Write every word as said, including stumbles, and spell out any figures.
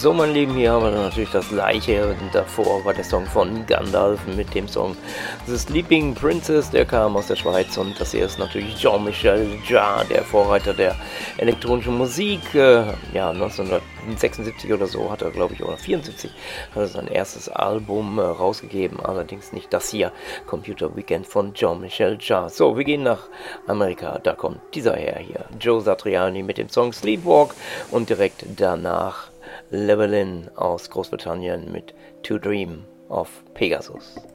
So, mein Lieben, hier haben wir dann natürlich das gleiche. Und davor war der Song von Gandalf mit dem Song The Sleeping Princess. Der kam aus der Schweiz und das hier ist natürlich Jean-Michel Jarre, der Vorreiter der elektronischen Musik. Äh, ja, neunzehnhundertsechsundsiebzig oder so hat er, glaube ich, oder vierundsiebzig hat er sein erstes Album äh, rausgegeben. Allerdings nicht das hier, Computer Weekend von Jean-Michel Jarre. So, wir gehen nach Amerika. Da kommt dieser Herr hier, Joe Satriani mit dem Song Sleepwalk und direkt danach Llewellyn aus Großbritannien mit To Dream of Pegasus.